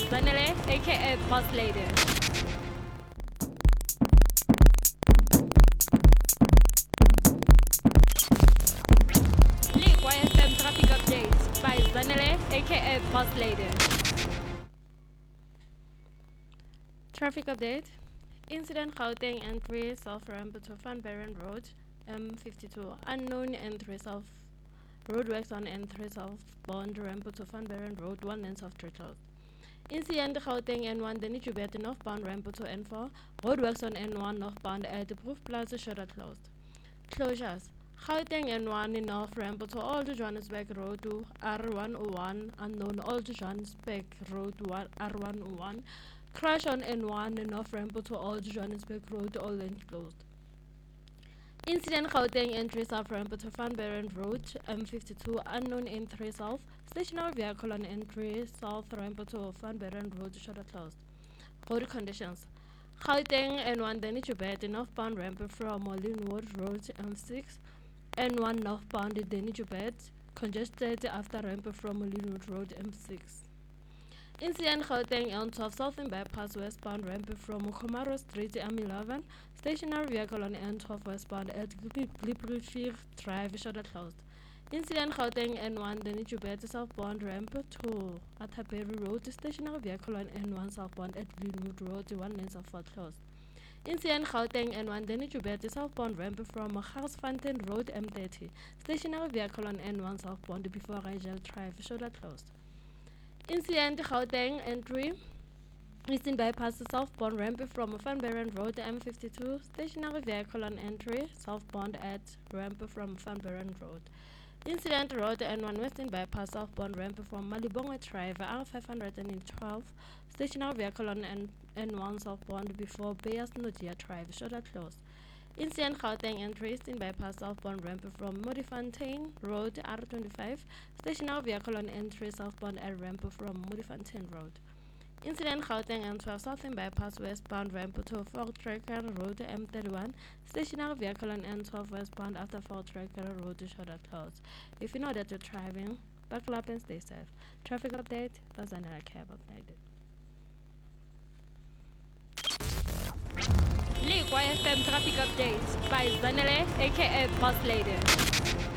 Zanele, aka Boss Lady. Liqua FM traffic update by Zanele, aka Boss Lady. Traffic update. Incident Gauteng entry south ramp to Van Buren Road, M52. Unknown entry south. Roadworks on N3 southbound ramp to Van Buren Road, 1 lane of closed. Incident Gauteng N1, Denny Jubert northbound ramp to N4. Roadworks on N1 northbound at the Proof Plaza shutter closed. Closures. Gauteng N1 north ramp to Old Johannesburg Road to R101, unknown Old Johannesburg Road R101. Crash on N1 north ramp to Old Johannesburg Road, all lanes closed. Incident Gauteng entry south ramp to Van Buren Road, M52, unknown N3 south. Stationary vehicle on entry south ramp to Van Buren Road, shutter closed. Road conditions. Gauteng N1 Denny Jubert northbound ramp from Linwood Road, M6. N1 northbound Denny Jubert congested after ramp from Linwood Road, M6. Incident Gauteng N12 Southern Bypass westbound ramp from Komaro Street, M11. Stationary vehicle on N12 westbound at Glibrifier Drive, shutter closed. Incident Gauteng N1 Denny Jubert southbound ramp to Atterbury Road. Stationary vehicle on N1 southbound at Linwood Road, 1 lane of foot closed. Incident Gauteng N1 Denny Jubert southbound ramp from Garsfontein Road, M30. Stationary vehicle on N1 southbound before Rigel Drive, shutter closed. Incident Gauteng entry Eastern Bypass southbound ramp from Van Buren Road, M52. Stationary vehicle on entry southbound at ramp from Van Buren Road. Incident road N1 Western Bypass southbound ramp from Malibongwe Drive, R512. Stationary vehicle on N1 southbound before Bayers Nodia Drive, shutter closed. Incident Gauteng entry Eastern Bypass southbound ramp from Modifontaine Road, R25. Stationary vehicle on entry southbound at ramp from Modifontaine Road. Incident Gauteng N12 Southern Bypass westbound ramp to Fort Tracker Road, M31. Stationary vehicle on N12 westbound after Fort Tracker Road, shutter closed. If you know that you're driving, buckle up and stay safe. Traffic update, that's another cab update. Liqua FM traffic update by Zanele, aka Boss Lady.